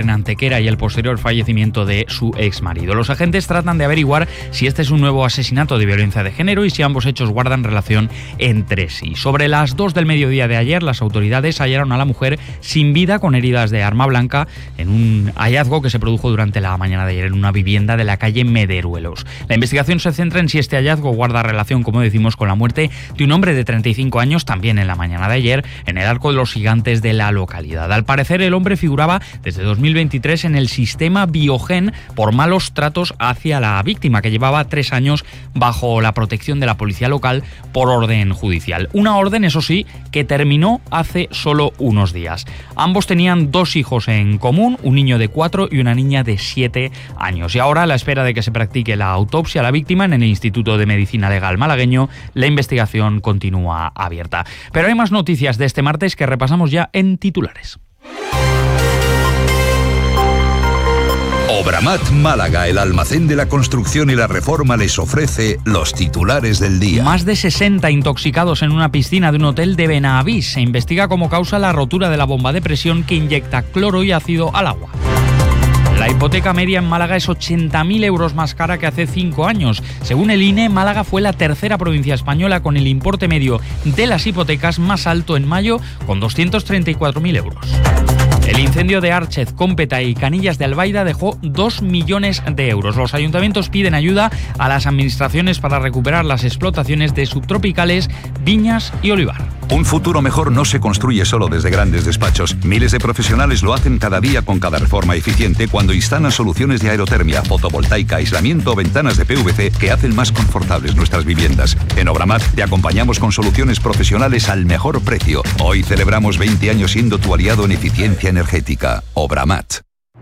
en Antequera y el posterior fallecimiento de su exmarido. Los agentes tratan de averiguar si este es un nuevo asesinato de violencia de género y si ambos hechos guardan relación entre sí. Sobre las 2 del mediodía de ayer, las autoridades hallaron a la mujer sin vida con heridas de arma blanca en un hallazgo que se produjo durante la mañana de ayer en una vivienda de la calle Mederuelos. La investigación se centra en si este hallazgo guarda relación, como decimos, con la muerte de un hombre de 35 años también en la mañana de ayer en el Arco de los Gigantes de la localidad. Al parecer, el hombre figuraba desde 2023 en el sistema Biogen por malos tratos hacia la víctima, que llevaba 3 años bajo la protección de la policía local por orden judicial. Una orden, eso sí, que terminó hace solo unos días. Ambos tenían 2 hijos en común, un niño de 4 y una niña de 7 años. Y ahora, a la espera de que se practique la autopsia a la víctima en el Instituto de Medicina Legal malagueño, la investigación continúa abierta. Pero hay más noticias de este martes que repasamos ya en titulares. Obramat Málaga, el almacén de la construcción y la reforma, les ofrece los titulares del día. Más de 60 intoxicados en una piscina de un hotel de Benavís. Se investiga como causa la rotura de la bomba de presión que inyecta cloro y ácido al agua. La hipoteca media en Málaga es 80.000 euros más cara que hace 5 años. Según el INE, Málaga fue la tercera provincia española con el importe medio de las hipotecas más alto en mayo, con 234.000 euros. El incendio de Árchez, Cómpeta y Canillas de Albaida dejó 2 millones de euros. Los ayuntamientos piden ayuda a las administraciones para recuperar las explotaciones de subtropicales, viñas y olivar. Un futuro mejor no se construye solo desde grandes despachos. Miles de profesionales lo hacen cada día con cada reforma eficiente cuando instalan soluciones de aerotermia, fotovoltaica, aislamiento o ventanas de PVC que hacen más confortables nuestras viviendas. En Obramat te acompañamos con soluciones profesionales al mejor precio. Hoy celebramos 20 años siendo tu aliado en eficiencia energética. Obramat.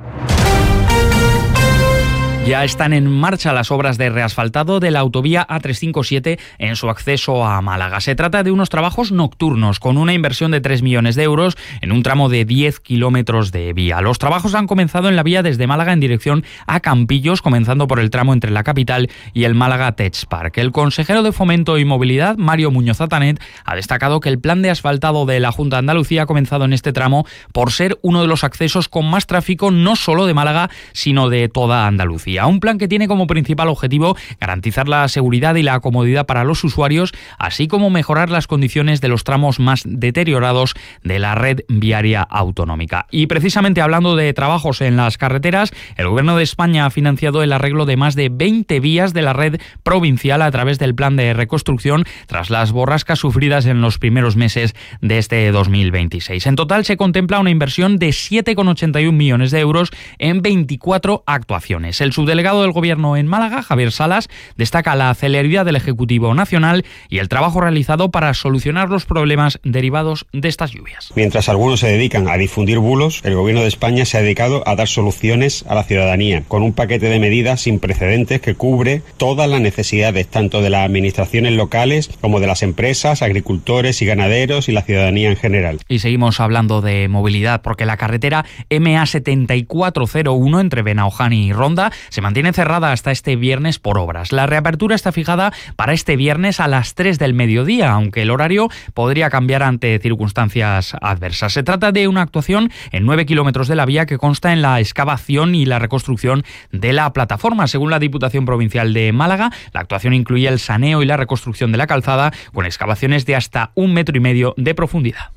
Ya están en marcha las obras de reasfaltado de la autovía A357 en su acceso a Málaga. Se trata de unos trabajos nocturnos con una inversión de 3 millones de euros en un tramo de 10 kilómetros de vía. Los trabajos han comenzado en la vía desde Málaga en dirección a Campillos, comenzando por el tramo entre la capital y el Málaga Tech Park. El consejero de Fomento y Movilidad, Mario Muñoz Atanet, ha destacado que el plan de asfaltado de la Junta de Andalucía ha comenzado en este tramo por ser uno de los accesos con más tráfico no solo de Málaga, sino de toda Andalucía. Un plan que tiene como principal objetivo garantizar la seguridad y la comodidad para los usuarios, así como mejorar las condiciones de los tramos más deteriorados de la red viaria autonómica. Y precisamente hablando de trabajos en las carreteras, el Gobierno de España ha financiado el arreglo de más de 20 vías de la red provincial a través del plan de reconstrucción tras las borrascas sufridas en los primeros meses de este 2026. En total se contempla una inversión de 7,81 millones de euros en 24 actuaciones. El subdelegado del Gobierno en Málaga, Javier Salas, destaca la celeridad del Ejecutivo Nacional y el trabajo realizado para solucionar los problemas derivados de estas lluvias. Mientras algunos se dedican a difundir bulos, el Gobierno de España se ha dedicado a dar soluciones a la ciudadanía, con un paquete de medidas sin precedentes que cubre todas las necesidades, tanto de las administraciones locales como de las empresas, agricultores y ganaderos y la ciudadanía en general. Y seguimos hablando de movilidad, porque la carretera MA7401 entre Benaojani y Ronda se mantiene cerrada hasta este viernes por obras. La reapertura está fijada para este viernes a las 3 del mediodía, aunque el horario podría cambiar ante circunstancias adversas. Se trata de una actuación en 9 kilómetros de la vía que consta en la excavación y la reconstrucción de la plataforma. Según la Diputación Provincial de Málaga, la actuación incluye el saneo y la reconstrucción de la calzada con excavaciones de hasta 1,5 metros de profundidad.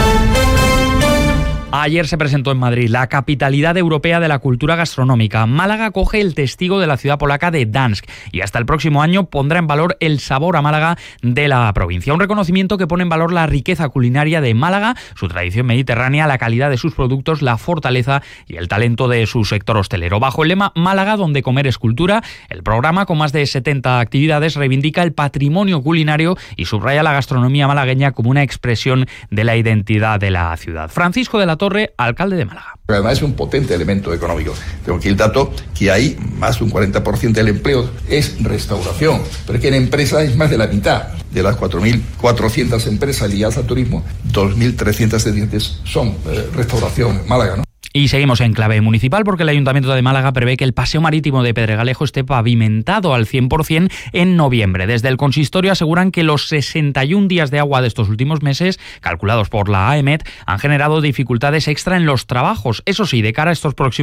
Ayer se presentó en Madrid la Capitalidad Europea de la Cultura Gastronómica. Málaga acoge el testigo de la ciudad polaca de Gdansk y hasta el próximo año pondrá en valor el sabor a Málaga de la provincia. Un reconocimiento que pone en valor la riqueza culinaria de Málaga, su tradición mediterránea, la calidad de sus productos, la fortaleza y el talento de su sector hostelero. Bajo el lema Málaga, donde comer es cultura, el programa, con más de 70 actividades, reivindica el patrimonio culinario y subraya la gastronomía malagueña como una expresión de la identidad de la ciudad. Francisco de la Torre, alcalde de Málaga. Pero además es un potente elemento económico. Tengo aquí el dato que hay más de un 40% del empleo es restauración, pero es que en empresas es más de la mitad. De las 4.400 empresas ligadas al turismo, 2.300 son restauración en Málaga, ¿no? Y seguimos en clave municipal porque el Ayuntamiento de Málaga prevé que el paseo marítimo de Pedregalejo esté pavimentado al 100% en noviembre. Desde el consistorio aseguran que los 61 días de agua de estos últimos meses, calculados por la AEMET, han generado dificultades extra en los trabajos. Eso sí, de cara a estos próximos